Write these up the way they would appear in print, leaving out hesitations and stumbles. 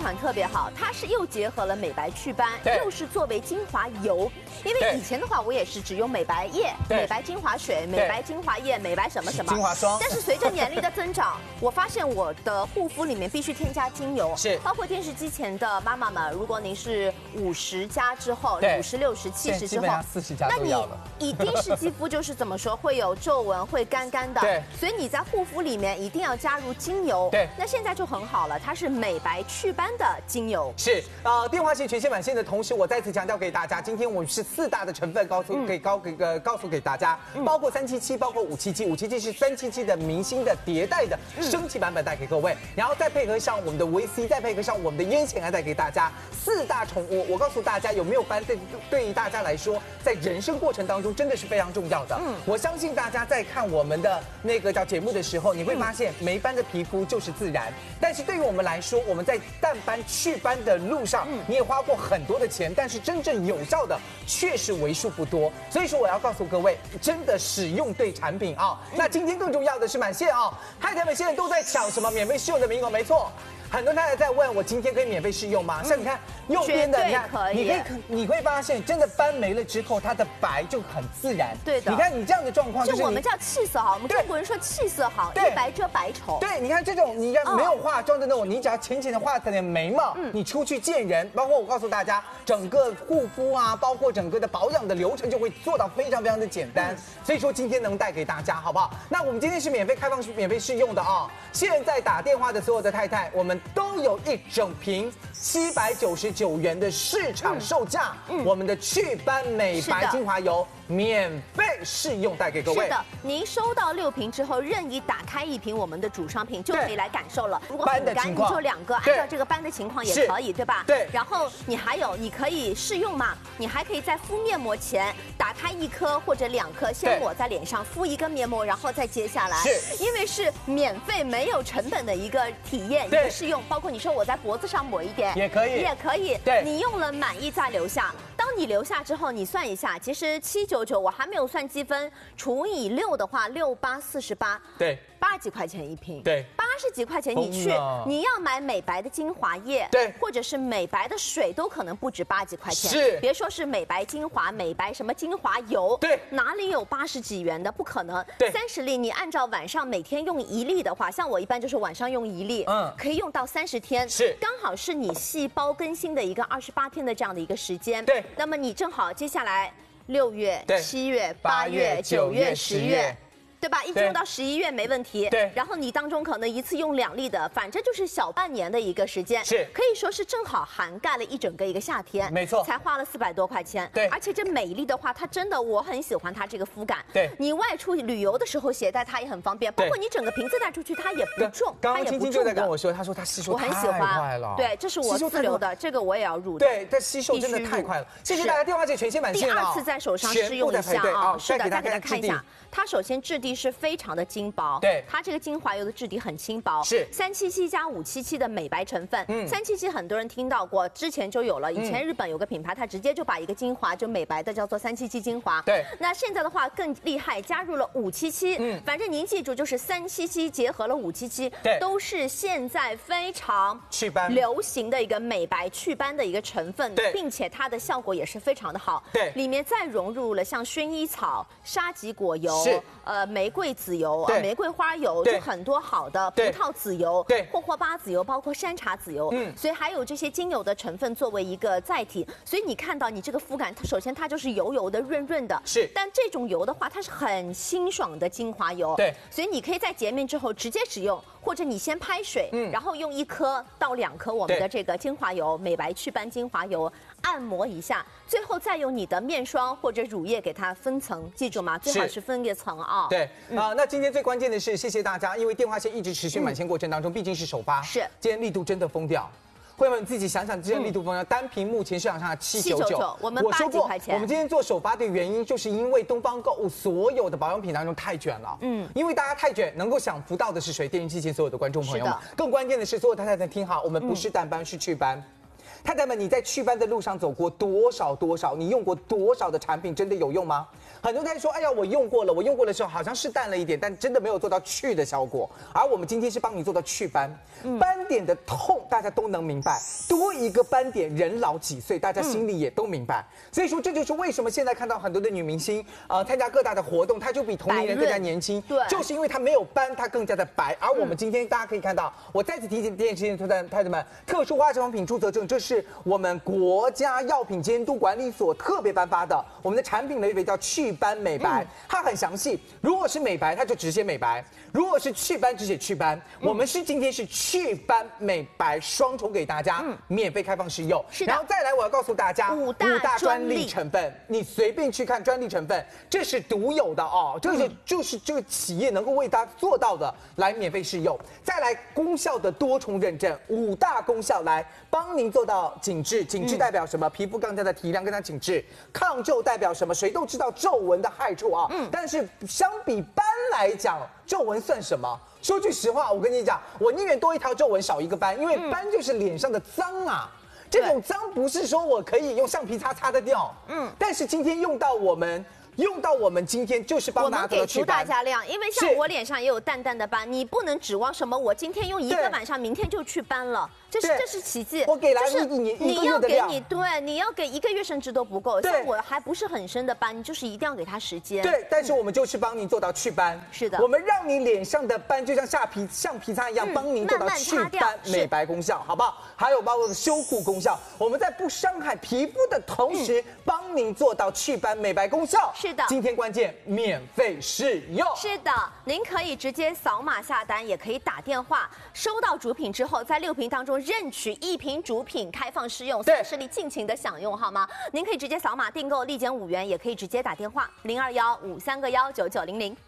款特别好，它是又结合了美白祛斑，又是作为精华油。因为以前的话，我也是只用美白液、美白精华水、美白精华液、美白什么什么精华霜。 但是随着年龄的增长，我发现我的护肤里面必须添加精油， 是包括电视机前的妈妈们，如果您是50加之后，50、60、70之后 ，40加都要了。 那你一定是肌肤就是怎么说会有皱纹，会干干的。 对， 所以你在护肤里面一定要加入精油。 对， 那现在就很好了，它是美白祛斑的精油。 是电话线全线满线的同时，我再次强调给大家，今天我们是4大的成分告诉给大家，包括377，包括577，577是377的明星的迭代的升级版本带给各位，然后再配合上我们的维 C， 再配合上我们的烟酰胺带给大家4大宠物。我告诉大家，有没有斑对于大家来说，在人生过程当中真的是非常重要的。我相信大家在看我们的那个节目的时候，你会发现没斑的皮肤就是自然，但是对于我们来说，我们在淡斑祛斑的路上，你也花过很多的钱，但是真正有效的确实为数不多。所以说我要告诉各位，真的使用对产品啊。那今天更重要的是满线啊，太太们现在都在抢什么免费试用的名额，没错。很多太太在问我今天可以免费试用吗？像你看右边的，你看，你会发现真的斑没了之后，它的白就很自然。 对的， 你看你这样的状况， 就我们叫气色好，我们中国人说气色好，一白遮百丑。 对，你看这种你没有化妆的那种，你只要浅浅的画点眉毛，你出去见人，包括我告诉大家，整个护肤啊，包括整个的保养的流程就会做到非常非常的简单。所以说今天能带给大家，好不好？那我们今天是免费开放免费试用的啊！现在打电话的所有的太太，我们都有1整瓶799元的市场售价，我们的祛斑美白精华油免费试用带给各位。 是的，您收到6瓶之后，任意打开1瓶我们的主商品就可以来感受了。如果很干，你就2个，按照这个斑的情况也可以，对吧？ 对。 然后你可以试用嘛，你还可以在敷面膜前打开1颗或者2颗，先抹在脸上，敷一个面膜，然后再接下来。是。因为是免费没有成本的一个体验，一个试用，包括你说我在脖子上抹一点也可以， 对，你用了满意再留下。当你留下之后，你算一下，其实799我还没有算积分，除以6的话，6848， 对 ，80几块钱1瓶， 对 ，80几块钱你要买美白的精华液， 对， 或者是美白的水，都可能不止80几块钱， 是， 别说是美白精华、美白什么精华油， 对， 哪里有80几元的？不可能， 对 ，30粒，你按照晚上每天用1粒的话，像我一般就是晚上用1粒，可以用到30天， 是， 刚好是你细胞更新的一个28天的这样的一个时间， 对， 那么你正好接下来6月、7月、8月、9月、10月。对吧？一直用到11月没问题。 对。 然后你当中可能一次用2粒的，反正就是小半年的一个时间， 是可以说是正好涵盖了一整个夏天。 没错。 才花了400多块钱。 对。 而且这每一粒的话，它真的我很喜欢它这个肤感。 对。 你外出旅游的时候携带它也很方便，包括你整个瓶子带出去它也不重， 刚刚青青就在跟我说，她说她吸收太快了。 对，这是我自留的，这个我也要入的。 对，这吸收真的太快了。谢谢大家，电话线全线满线第2次在手上试用一下啊，是的，再给大家看一下。它首先质地是非常的轻薄， 对， 它这个精华油的质地很轻薄， 是 377加577的美白成分，377很多人听到过，之前就有了，以前日本有个品牌，它直接就把一个精华就美白的叫做377精华， 对， 那现在的话更厉害，加入了577，反正您记住就是377结合了577， 对， 都是现在非常祛斑流行的一个美白祛斑的一个成分， 对， 并且它的效果也是非常的好， 对， 里面再融入了像薰衣草、沙棘果油。 是， 玫瑰籽油、玫瑰花油， 就很多好的葡萄籽油、霍霍巴籽油，包括山茶籽油，所以还有这些精油的成分作为一个载体，所以你看到你这个肤感，它首先它就是油油的、润润的， 是， 但这种油的话，它是很清爽的精华油， 对， 所以你可以在洁面之后直接使用，或者你先拍水，然后用1颗到2颗我们的这个精华油，美白祛斑精华油。按摩一下，最后再用你的面霜或者乳液给它分层，记住吗？最好是分一层啊。 对那今天最关键的是，谢谢大家，因为电话线一直持续满线过程当中，毕竟是首发， 是今天力度真的疯掉。会员们自己想想，今天力度疯掉，单瓶目前市场上799， 我们80几块钱。 我们今天做首发的原因，就是因为东方购物所有的保养品当中太卷了，因为大家太卷，能够享福到的是谁？电视机前所有的观众朋友们，更关键的是，所有太太们听好，我们不是淡斑，是祛斑。太太们，你在祛斑的路上走过多少？你用过多少的产品真的有用吗？ 很多人在说，哎呀，我用过了，我用过的时候好像是淡了一点，但真的没有做到去的效果。而我们今天是帮你做到祛斑，斑点的痛大家都能明白，多一个斑点人老几岁，大家心里也都明白。所以说这就是为什么现在看到很多的女明星参加各大的活动，她就比同龄人更加年轻， 对， 就是因为她没有斑，她更加的白。而我们今天大家可以看到，我再次提醒电视前的太太们，特殊化妆品注册证，这是我们国家药品监督管理所特别颁发的。我们的产品类别叫祛斑美白，它很详细。如果是美白，它就只写美白；如果是祛斑，只写祛斑。我们今天是祛斑美白双重给大家，免费开放试用。 是的。 然后再来，我要告诉大家五大专利成分，你随便去看专利成分，这是独有的哦，就是这个企业能够为大家做到的，来免费试用。再来，功效的多重认证，5大功效来帮您做到紧致。紧致代表什么？皮肤更加的提亮，更加紧致。抗皱代表什么？谁都知道皱纹的害处啊，但是相比斑来讲，皱纹算什么？说句实话，我跟你讲，我宁愿多一条皱纹少一个斑，因为斑就是脸上的脏啊。这种脏不是说我可以用橡皮擦擦得掉，但是今天用到我们今天就是帮大家给出大家量，因为像我脸上也有淡淡的斑，你不能指望什么我今天用一个晚上，明天就去斑了，这是奇迹。 我给了你要给你对，你要给1个月甚至都不够。像我还不是很深的斑，你就是一定要给它时间。 对，但是我们就是帮您做到祛斑。 是的， 我们让你脸上的斑就像橡皮擦一样，帮您做到祛斑美白功效，好不好？还有包括修护功效，我们在不伤害皮肤的同时，帮您做到祛斑美白功效。 是的， 今天关键免费试用。 是的，您可以直接扫码下单，也可以打电话。收到主品之后，在6瓶当中任取1瓶主品开放试用，40粒尽情的享用，好吗？您可以直接扫码订购，立减5元，也可以直接打电话021-531-9900。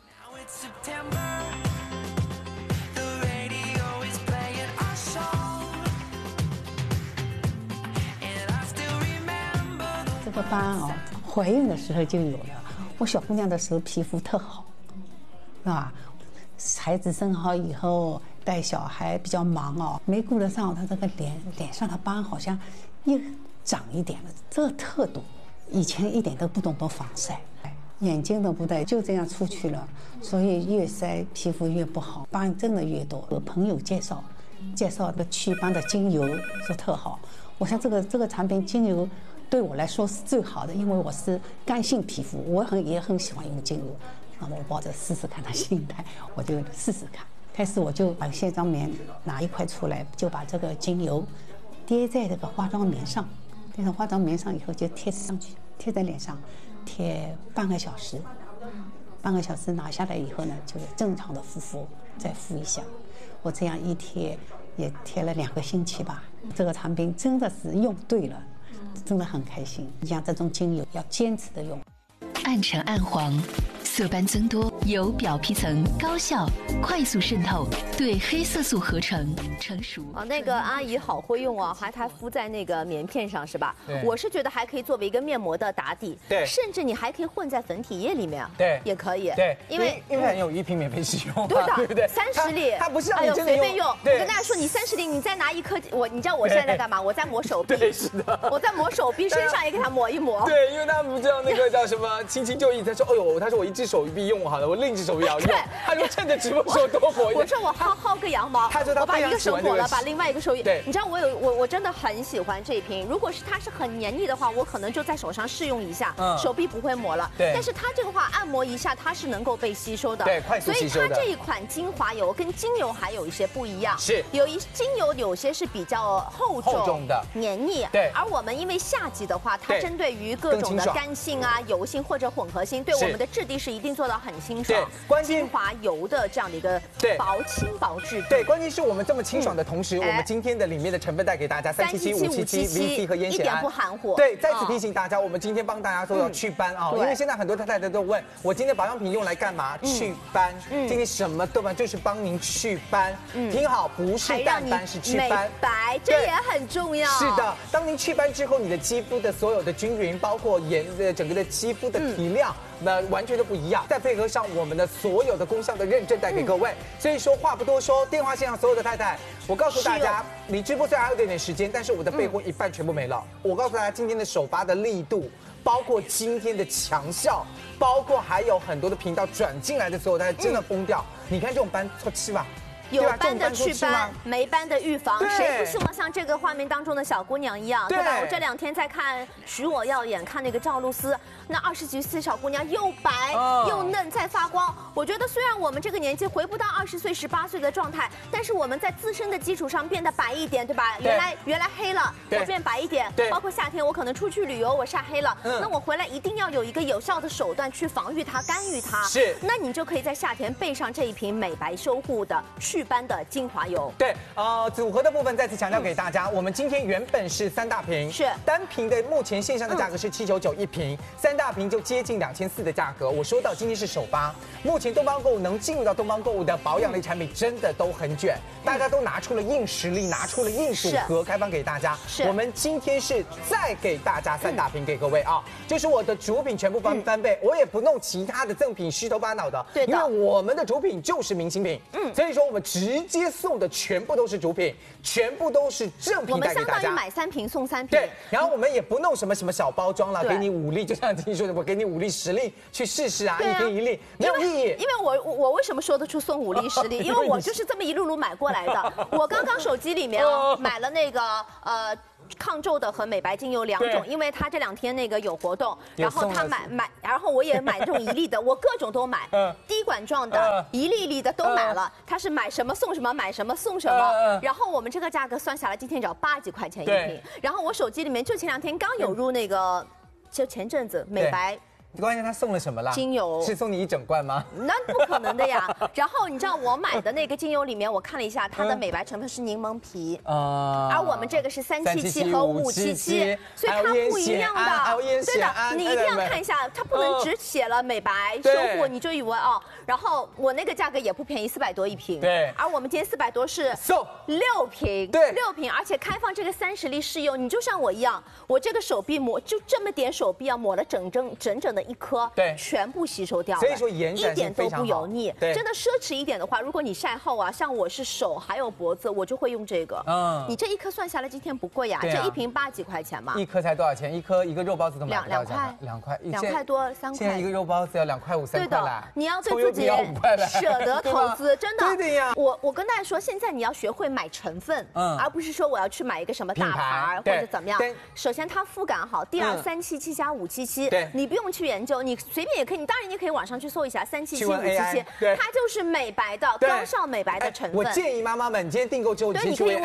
这个斑哦，怀孕的时候就有了。我小姑娘的时候皮肤特好，是吧？孩子生好以后带小孩比较忙哦，没顾得上她这个脸上的斑好像又长一点了，这特多。以前一点都不懂得防晒，眼镜都不戴，就这样出去了，所以越晒皮肤越不好，斑真的越多。有朋友介绍的祛斑的精油说特好，我想这个产品精油对我来说是最好的，因为我是干性皮肤，也很喜欢用精油。那么我抱着试试看的心态，我就试试看。开始我就把卸妆棉拿一块出来，就把这个精油滴在这个化妆棉上，滴在化妆棉上以后就贴上去，贴在脸上，贴半个小时。半个小时拿下来以后呢，就正常的敷，再敷一下。我这样一贴也贴了2个星期吧。这个产品真的是用对了，真的很开心。像这种精油要坚持的用。 暗沉暗黄，色斑增多，由表皮层高效、快速渗透，对黑色素合成成熟。 那个阿姨好会用啊，还敷在那个棉片上是吧？我是觉得还可以作为一个面膜的打底， 对， 甚至你还可以混在粉体液里面， 对， 也可以， 对， 因为有1瓶免费使用， 对的， 对不对 ？30粒， 它不是让你真的随便用。我跟大家说，你30粒，你再拿1颗，你知道我现在在干嘛？我在抹手臂， 对，是的， 我在抹手臂，身上也给它抹一抹。 对，因为他们不知道那个叫什么轻轻就义，他说，哎呦，他说我1只手臂用好了，我另一只手臂要用。他说趁着直播时候多抹一点。 我说我薅个羊毛， 他说我把1个手抹了，把另外1个手。 对， 你知道我真的很喜欢这一瓶。如果是它是很黏腻的话，我可能就在手上试用一下，手臂不会抹了。 对， 但是它这个话按摩一下，它是能够被吸收的。 对，快速吸收的。 所以它这一款精华油跟精油还有一些不一样， 是精油有些是比较厚重的、黏腻。 对， 而我们因为夏季的话，它针对于各种的干性啊、油性或者混合性，对我们的质地是一定做到很清爽。 对， 精华油的这样的一个薄轻薄质地。 对，关键是我们这么清爽的同时，我们今天的里面的成分带给大家377、577、VC 和烟酰胺， 一点不含糊。 对，再次提醒大家，我们今天帮大家做到祛斑啊，因为现在很多太太都问我今天保养品用来干嘛？祛斑。今天什么都办，就是帮您祛斑。听好，不是淡斑，是祛斑。 美白，这也很重要。 是的，当您祛斑之后，你的肌肤的所有的均匀，包括整个的肌肤的提亮。 完全都不一样。再配合上我们的所有的功效的认证带给各位，所以说话不多说，电话线上所有的太太，我告诉大家，离直播虽然还有点时间，但是我的备货一半全部没了。我告诉大家，今天的首发的力度，包括今天的强效，包括还有很多的频道转进来的所有太太，真的疯掉。你看这种班错吃吧。 有斑的祛斑，没斑的预防，谁不希望像这个画面当中的小姑娘一样，对吧？我这2天在看《许我耀眼》，看那个赵露思，那20几岁小姑娘又白又嫩，在发光。我觉得虽然我们这个年纪回不到20岁、18岁的状态，但是我们在自身的基础上变得白一点，对吧？原来黑了，我变白一点。包括夏天我可能出去旅游，我晒黑了，那我回来一定要有一个有效的手段去防御它、干预它。是，那你就可以在夏天备上这一瓶美白修护的祛斑的精华油。对， 组合的部分再次强调给大家，我们今天原本是3大瓶，是单瓶的目前线上的价格是799一瓶，3大瓶就接近2400的价格。我说到今天是首发，目前东方购物能进入到东方购物的保养类产品真的都很卷，大家都拿出了硬实力，拿出了硬组合开放给大家。我们今天是再给大家3大瓶给各位啊，就是我的主品全部翻倍，我也不弄其他的赠品虚头巴脑的，因为我们的主品就是明星品，所以说我们直接送的全部都是主品，全部都是正品带给大家。 我们相当于买3瓶送3瓶。 对，然后我们也不弄什么小包装了，给你5粒，就像听说的，我给你5粒10粒去试试啊，一瓶1粒没有意义。 因为我为什么说得出送5粒10粒？因为我就是这么一路路买过来的。我刚刚手机里面买了那个抗皱的和美白精油2种，因为它这2天那个有活动，然后他买，然后我也买这种1粒的，我各种都买，滴管状的，1粒1粒的都买了。它是买什么送什么，买什么送什么。然后我们这个价格算下来，今天只要80几块钱一瓶。然后我手机里面就前2天刚有入那个，就前阵子美白。 关键他送了什么啦？ 精油是送你一整罐吗？ 那不可能的呀。然后你知道我买的那个精油里面，我看了一下，它的美白成分是柠檬皮，而我们这个是377和577，所以它不一样的。对的，你一定要看一下，它不能只写了美白修护，你就以为哦。然后我那个价格也不便宜，400多一瓶。对，而我们今天400多是送6瓶，对，6瓶，而且开放这个30粒试用，你就像我一样，我这个手臂抹就这么点手臂啊，抹了整整的1颗，对，全部吸收掉了， 所以说延展一点都不油腻。真的奢侈一点的话，如果你晒后啊，像我是手还有脖子，我就会用这个。你这1颗算下来今天不贵呀，这1瓶80几块钱嘛。 1颗才多少钱？一个肉包子都买 2块，2块多3块。 现在1个肉包子要2块5、3块啦。 你要对自己舍得投资，真的。对的呀。我跟大家说，现在你要学会买成分，而不是说我要去买一个什么大牌或者怎么样。首先它肤感好，第二377加577，你不用去研究，你随便也可以，你当然你可以网上去搜一下377、577，它就是美白的高效美白的成分。 我建议妈妈们今天订购之后，你去问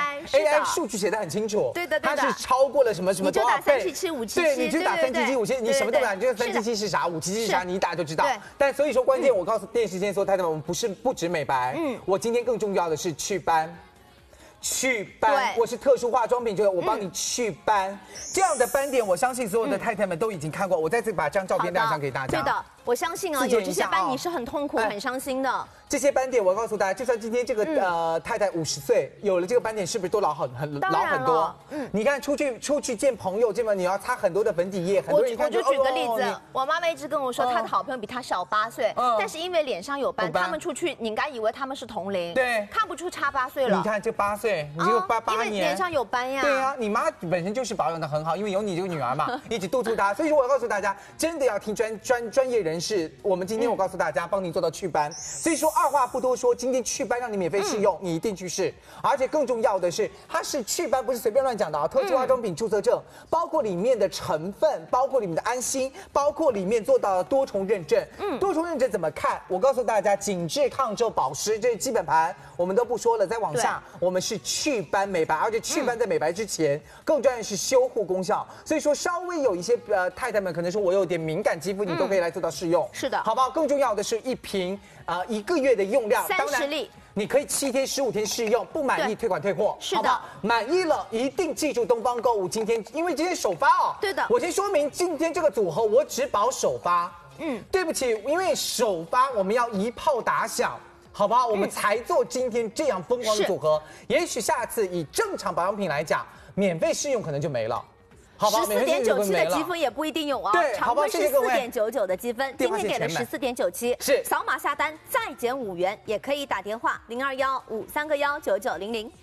AI 数据写得很清楚， 对的， 它是超过了什么多少倍， 你就打377、577， 对，你去打377、577，你什么都不打，你这个377是啥，577是啥，你一打就知道。但所以说关键，我告诉电视间所有太太们，我们不止美白，我今天更重要的是祛斑。我是特殊化妆品，就是我帮你祛斑，这样的斑点，我相信所有的太太们都已经看过。我再次把这张照片亮相给大家。 对的，我相信啊，有这些斑你是很痛苦、很伤心的。 这些斑点，我告诉大家，就算今天这个太太50岁，有了这个斑点，是不是都老很多？你看出去见朋友，这么你要擦很多的粉底液，很多人看我就举个例子，我妈妈一直跟我说，她的好朋友比她小8岁，但是因为脸上有斑，他们出去，你应该以为他们是同龄，对，看不出差8岁了。 你看这8岁，你这个8年， 因为脸上有斑呀。 对啊，你妈本身就是保养的很好，因为有你这个女儿嘛，一直督促她。所以说我要告诉大家，真的要听专业人士。我们今天我告诉大家，帮您做到祛斑。所以说二话不多说。今天祛斑让你免费试用，你一定去试。而且更重要的是，它是祛斑，不是随便乱讲的啊！特殊化妆品注册证，包括里面的成分，包括里面的安心，包括里面做到了多重认证。多重认证怎么看？我告诉大家，紧致、抗皱、保湿，这是基本盘，我们都不说了。再往下，我们是祛斑美白，而且祛斑在美白之前，更重要的是修护功效。所以说，稍微有一些太太们可能说我有点敏感肌肤，你都可以来做到试用。 是的， 好不好？更重要的是1瓶1个月的用量。 30粒， 你可以7天、15天试用，不满意退款退货， 是的， 满意了一定记住东方购物今天，因为今天首发哦， 对的， 我先说明今天这个组合我只保首发，对不起，因为首发我们要一炮打响。好不好？我们才做今天这样疯狂的组合。也许下次以正常保养品来讲，免费试用可能就没了。 好吧 ，14.97的积分也不一定有哦。 对，好吧， 常规是4.99的积分，今天给了14.97， 是扫码下单再减5元，也可以打电话0215319900。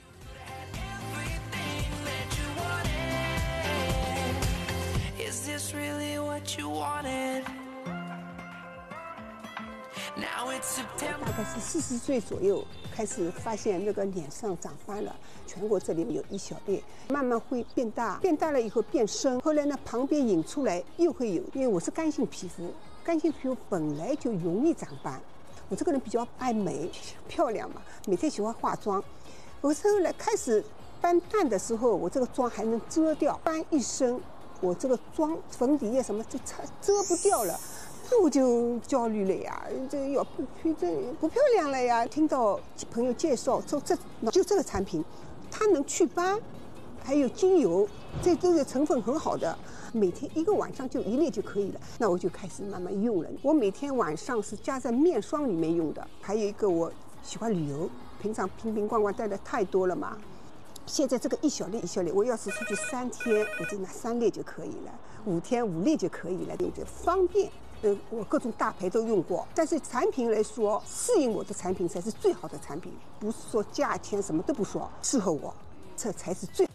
大概是40岁左右开始发现那个脸上长斑了，颧骨这里有一小列，慢慢会变大，变大了以后变深，后来呢旁边引出来又会有，因为我是干性皮肤，干性皮肤本来就容易长斑，我这个人比较爱美漂亮嘛，每天喜欢化妆，我后来开始斑淡的时候，我这个妆还能遮掉，斑一深，我这个妆粉底液什么就遮不掉了。那我就焦虑了呀，这要不漂亮了呀。听到朋友介绍说这个产品，它能祛斑，还有精油，这都是成分很好的，每天一个晚上就1粒就可以了。那我就开始慢慢用了。我每天晚上是加在面霜里面用的。还有一个我喜欢旅游，平常瓶瓶罐罐带的太多了嘛。现在这个一小粒，我要是出去3天，我就拿3粒就可以了；5天5粒就可以了，用着方便。我各种大牌都用过，但是产品来说，适应我的产品才是最好的产品，不是说价钱什么都不说，适合我，这才是最。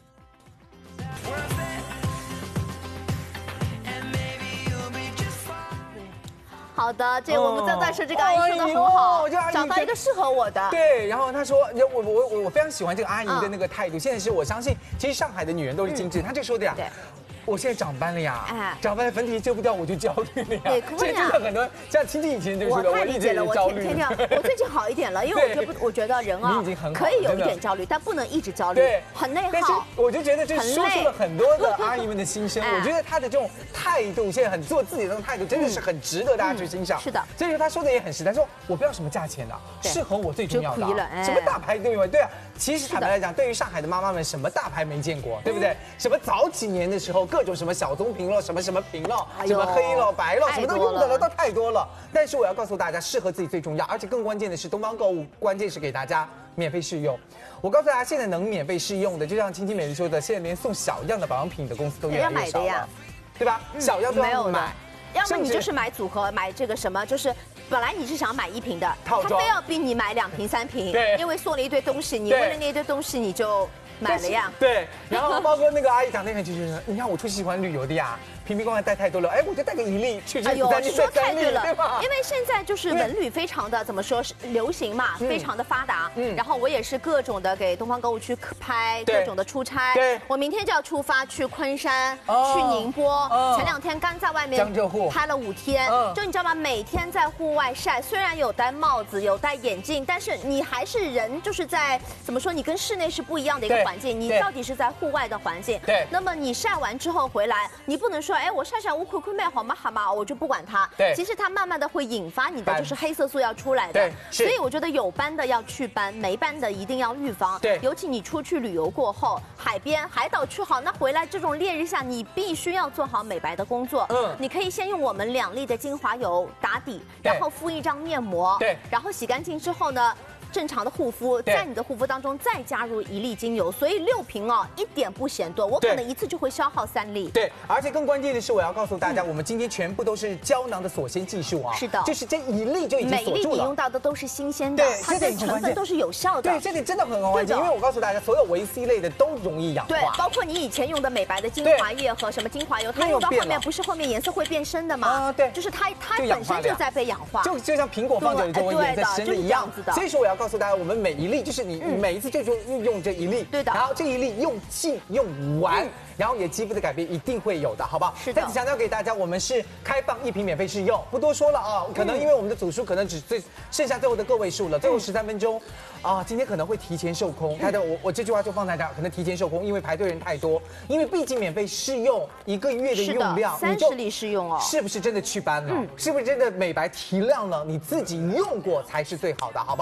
好的，这我们在说这个阿姨说的很好，找到一个适合我的。 对，然后她说，我非常喜欢这个阿姨的那个态度。现在是我相信，其实上海的女人都是精致，她就说的呀。我现在长斑了呀，长斑了粉底遮不掉，我就焦虑了呀。 对， 现在真的很多，像亲戚以前就说的，我一直也焦虑。 我最近好一点了，因为我觉得人啊，可以有一点焦虑，但不能一直焦虑， 对， 很内耗。 但是我就觉得这说出了很多的阿姨们的心声。我觉得她的这种态度，现在很做自己的这种态度，真的是很值得大家去欣赏。 是的， 所以说她说的也很实在，说我不要什么价钱的，适合我最重要的。什么大牌都有，对啊。其实坦白来讲，对于上海的妈妈们，什么大牌没见过，对不对？什么早几年的时候，各种什么小棕瓶了，什么瓶了，什么黑了、白了，什么都用的了，都太多了。但是我要告诉大家，适合自己最重要，而且更关键的是，东方购物关键是给大家免费试用。我告诉大家，现在能免费试用的，就像青青美丽说的，现在连送小样的保养品的公司都越来越少了，对吧？小样都要买。 要么你就是买组合，买这个什么，就是本来你是想买1瓶的，他非要逼你买2瓶3瓶， 对， 因为送了一堆东西，你为了那一堆东西你就买了呀。 对，然后包括那个阿姨讲那个就是你看我出去喜欢旅游的呀，瓶瓶罐罐带太多了，哎，我就带个1粒去这3粒， 说太对了， 对吧？ 因为现在就是文旅非常的怎么说是流行嘛，非常的发达。然后我也是各种的给东方购物区拍，各种的出差。 对， 我明天就要出发去昆山，去宁波。前2天刚在外面江浙沪拍了5天，就你知道吗？每天在户外晒，虽然有戴帽子，有戴眼镜，但是你还是人，就是在怎么说，你跟室内是不一样的一个环境，你到底是在户外的环境。 对， 那么你晒完之后回来，你不能说，哎，我晒晒我亏亏卖好吗？好吗？我就不管它。 对， 其实它慢慢的会引发你的就是黑色素要出来的。 对， 所以我觉得有斑的要祛斑，没斑的一定要预防。 对， 尤其你出去旅游过后，海边、海岛去好，那回来这种烈日下，你必须要做好美白的工作。你可以先用我们2粒的精华油打底，然后敷一张面膜。 对， 然后洗干净之后呢，正常的护肤，在你的护肤当中再加入1粒精油，所以6瓶哦，一点不嫌多，我可能一次就会消耗3粒。 对，而且更关键的是，我要告诉大家，我们今天全部都是胶囊的锁鲜技术啊。 是的， 就是这1粒就已经锁住了。 每粒你用到的都是新鲜的， 对， 它的成分都是有效的。 对，这点真的很关键，因为我告诉大家，所有维 C 类的都容易氧化。 对，包括你以前用的美白的精华液和什么精华油，它用到后面不是后面颜色会变深的吗？ 啊，对， 就是它本身就在被氧化， 就像苹果放久了之后颜色深的一样。所以说我要告诉大家，我们每1粒就是你每一次就用这1粒， 对的。 然后这1粒用尽用完，然后你的肌肤的改变一定会有的，好不好？ 是的。 再次强调给大家，我们是开放1瓶免费试用，不多说了啊。可能因为我们的组数可能只剩下最后的个位数了，最后13分钟啊，今天可能会提前售空。大家我这句话就放在这儿，可能提前售空，因为排队人太多，因为毕竟免费试用1个月的用量 ，30粒试用哦， 是不是真的祛斑了？是不是真的美白提亮了？你自己用过才是最好的，好不好？ 是的。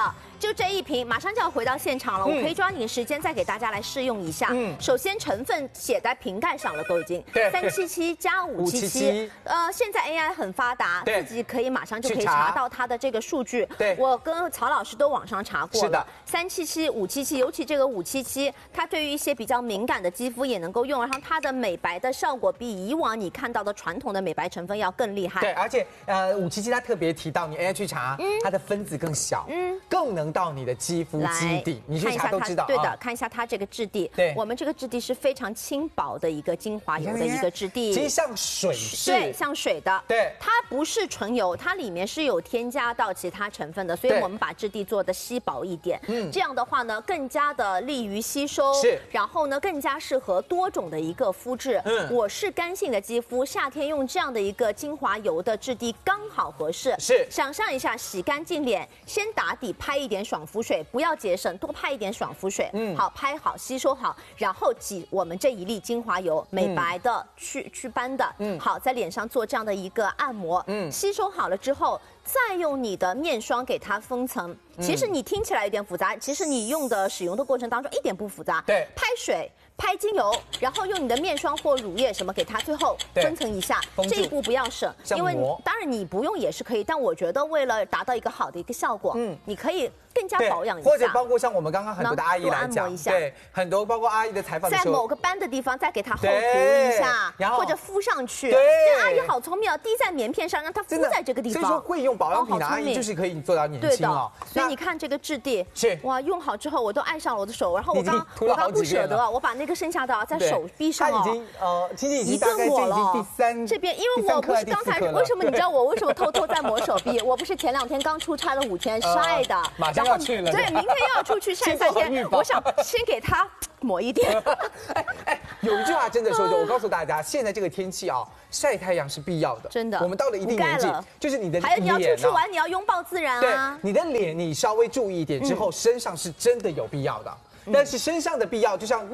好，就这一瓶，马上就要回到现场了，我可以抓紧时间再给大家来试用一下。首先成分写在瓶盖上了，都已经377加577。现在 AI 很发达，自己可以马上就可以查到它的这个数据。 对， 我跟曹老师都网上查过了。是的，377、577，尤其这个577，它对于一些比较敏感的肌肤也能够用，然后它的美白的效果比以往你看到的传统的美白成分要更厉害。 对，而且577它特别提到，你 AI 去查，它的分子更小，更能到你的肌肤基底，你去查都知道。 对的，看一下它这个质地。对，我们这个质地是非常轻薄的一个精华油的一个质地， 其实像水似。 对，像水的。 对， 它不是纯油，它里面是有添加到其他成分的，所以我们把质地做的稀薄一点。这样的话呢，更加的利于吸收。是，然后呢，更加适合多种的一个肤质。我是干性的肌肤，夏天用这样的一个精华油的质地刚好合适。是，想象一下，洗干净脸，先打底拍一点爽肤水，不要节省，多拍一点爽肤水。好，拍好，吸收好，然后挤我们这一粒精华油，美白的、祛斑的。好，在脸上做这样的一个按摩。吸收好了之后，再用你的面霜给它封层。其实你听起来有点复杂，其实你使用的过程当中一点不复杂。对，拍水。拍精油，然后用你的面霜或乳液什么给它最后分层一下，这一步不要省，因为当然你不用也是可以，但我觉得为了达到一个好的一个效果，你可以更加保养一下， 或者包括像我们刚刚很多的阿姨来讲，对，很多包括阿姨的采访的时候， 在某个斑的地方再给它厚涂一下，然后或者敷上去。对，阿姨好聪明哦，滴在棉片上，让它敷在这个地方。 所以说会用保养品的阿姨就是可以做到年轻哦。 所以你看这个质地是哇，用好之后我都爱上了我的手，然后我刚不舍得，我把那个剩下的在手臂上其实已经大概这已经第三这边，因为我不是刚才为什么你知道我为什么偷偷在抹手臂？我不是前2天刚出差了5天晒的， 马上要去了， 对，明天又要出去晒3天，我想先给它抹一点。 有一句话真的说，我告诉大家，现在这个天气啊，晒太阳是必要的，真的。我们到了一定年纪，就是你的脸， 还有你要出去玩，你要拥抱自然啊。 对，你的脸你稍微注意一点之后，身上是真的有必要的，但是身上的必要就像。